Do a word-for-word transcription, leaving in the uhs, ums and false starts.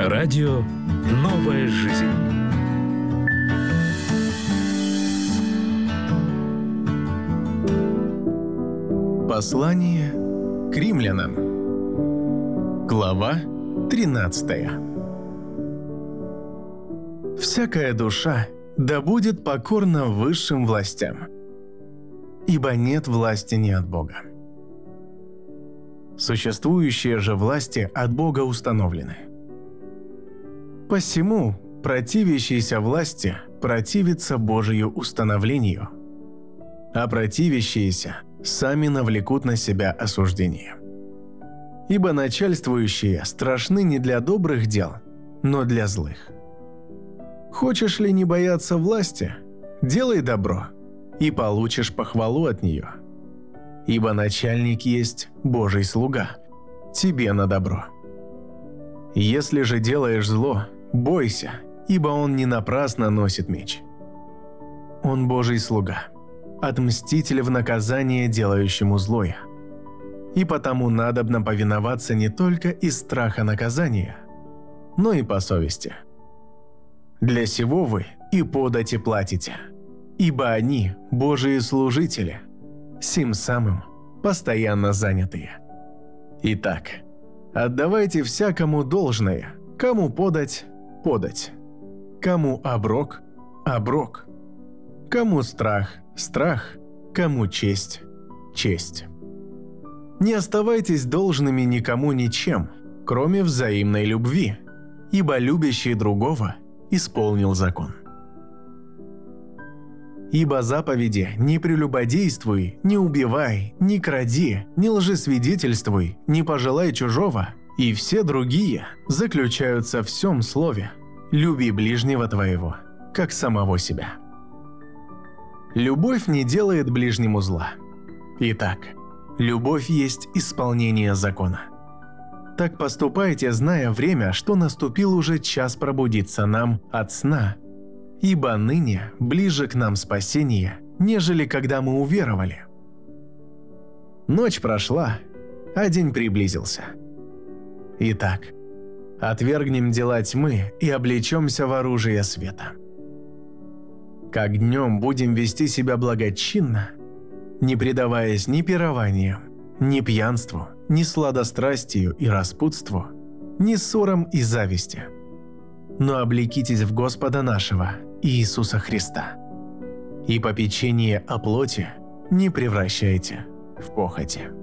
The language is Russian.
Радио «Новая жизнь». Послание к римлянам. Глава тринадцатая. «Всякая душа да будет покорна высшим властям, ибо нет власти не от Бога. Существующие же власти от Бога установлены. Посему противящийся власти противится Божию установлению, а противящиеся сами навлекут на себя осуждение. Ибо начальствующие страшны не для добрых дел, но для злых. Хочешь ли не бояться власти? Делай добро, и получишь похвалу от нее. Ибо начальник есть Божий слуга, тебе на добро. Если же делаешь зло, бойся, ибо он не напрасно носит меч. Он Божий слуга, отмститель в наказание делающему злое. И потому надобно повиноваться не только из страха наказания, но и по совести. Для сего вы и подати платите, ибо они Божии служители, сим самым постоянно занятые. Итак, отдавайте всякому должное, кому подать – подать, кому оброк – оброк, кому страх – страх, кому честь – честь. Не оставайтесь должными никому ничем, кроме взаимной любви, ибо любящий другого исполнил закон. Ибо заповеди «не прелюбодействуй, не убивай, не кради, не лжесвидетельствуй, не пожелай чужого» и все другие заключаются в сем слове «люби ближнего твоего, как самого себя». Любовь не делает ближнему зла. Итак, любовь есть исполнение закона. Так поступайте, зная время, что наступил уже час пробудиться нам от сна, ибо ныне ближе к нам спасение, нежели когда мы уверовали. Ночь прошла, а день приблизился. Итак, отвергнем дела тьмы и облечемся в оружие света. Как днем будем вести себя благочинно, не предаваясь ни пированиям, ни пьянству, ни сладострастию и распутству, ни ссорам и зависти, но облекитесь в Господа нашего Иисуса Христа, и попечение о плоти не превращайте в похоти.